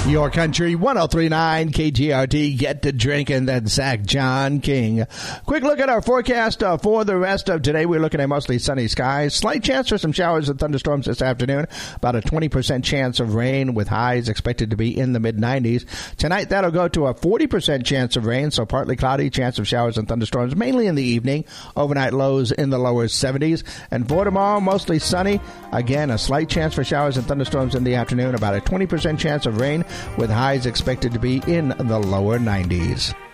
Your Country 103.9 KGRT. Get to drinking. That's Zach John King. Quick look at our forecast for the rest of today. We're looking at mostly sunny skies. Slight chance for some showers and thunderstorms this afternoon. About a 20% chance of rain with highs expected to be in the mid-90s. Tonight, that'll go to a 40% chance of rain, so partly cloudy, chance of showers and thunderstorms, mainly in the evening. Overnight lows in the lower 70s. And for tomorrow, mostly sunny. Again, a slight chance for showers and thunderstorms in the afternoon. About a 20% chance of rain with highs expected to be in the lower 90s.